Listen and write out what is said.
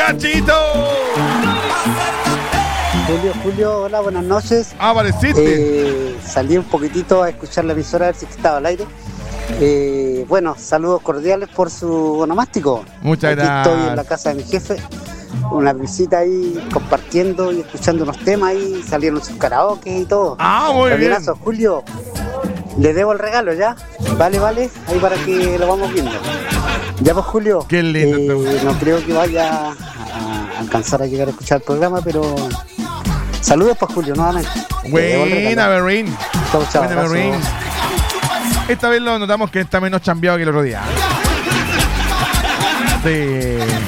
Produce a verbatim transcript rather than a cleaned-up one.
Nachito. Julio, Julio, hola, buenas noches. Apareciste. Eh, salí un poquitito a escuchar la emisora a ver si estaba al aire. Eh, bueno, saludos cordiales por su onomástico. Muchas Aquí gracias. estoy en la casa de mi jefe, una visita ahí compartiendo y escuchando unos temas ahí, salieron sus karaoke y todo. Ah, muy bien. Bien. Julio, le debo el regalo ya. Vale, vale, ahí para que lo vamos viendo. Ya pues, Julio, Qué lindo. eh, no creo que vaya a alcanzar a llegar a escuchar el programa, pero saludos para Julio nuevamente. Buena, Berrín. Chau, chau, Buena, abrazo. Berrín. Esta vez lo notamos que está menos chambeado que el otro día. Sí.